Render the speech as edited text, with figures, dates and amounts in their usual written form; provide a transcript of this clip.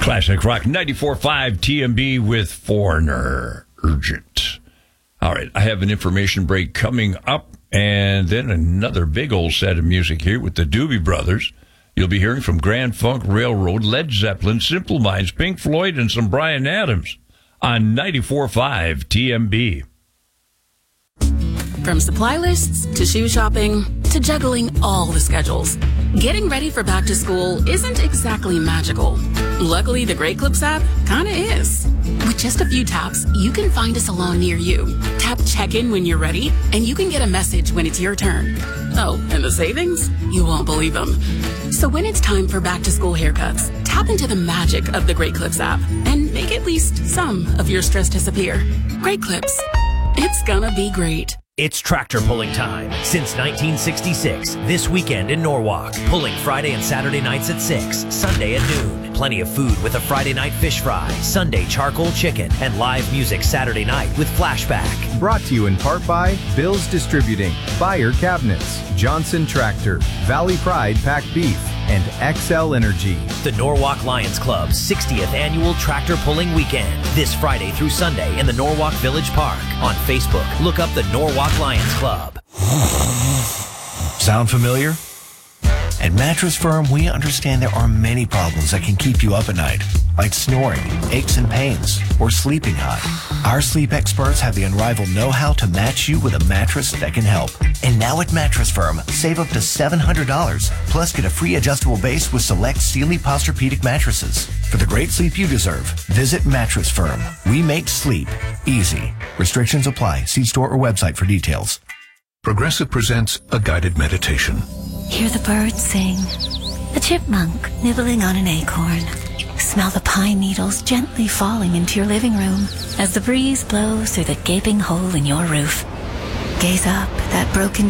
Classic Rock 94.5 TMB with Foreigner. Urgent. All right, I have an information break coming up, and then another big old set of music here with the Doobie Brothers. You'll be hearing from Grand Funk Railroad, Led Zeppelin, Simple Minds, Pink Floyd, and some Bryan Adams on 94.5 TMB. From supply lists to shoe shopping to juggling all the schedules, getting ready for back to school isn't exactly magical. Luckily, the Great Clips app kinda is. With just a few taps, you can find a salon near you. Tap check-in when you're ready, and you can get a message when it's your turn. Oh, and the savings? You won't believe them. So when it's time for back to school haircuts, tap into the magic of the Great Clips app and make at least some of your stress disappear. Great Clips. It's gonna be great. It's tractor pulling time. Since 1966, this weekend in Norwalk. Pulling Friday and Saturday nights at 6, Sunday at noon. Plenty of food with a Friday night fish fry, Sunday charcoal chicken, and live music Saturday night with Flashback. Brought to you in part by Bill's Distributing, Buyer Cabinets, Johnson Tractor, Valley Pride Packed Beef, and XL Energy. The Norwalk Lions Club's 60th annual tractor pulling weekend. This Friday through Sunday in the Norwalk Village Park. On Facebook, look up the Norwalk Lions Club. Sound familiar? At Mattress Firm, we understand there are many problems that can keep you up at night, like snoring, aches and pains, or sleeping hot. Our sleep experts have the unrivaled know-how to match you with a mattress that can help. And now at Mattress Firm, save up to $700, plus get a free adjustable base with select Sealy Posturepedic mattresses. For the great sleep you deserve, visit Mattress Firm. We make sleep easy. Restrictions apply. See store or website for details. Progressive presents a guided meditation. Hear the birds sing, a chipmunk nibbling on an acorn. Smell the pine needles gently falling into your living room as the breeze blows through the gaping hole in your roof. Gaze up at that broken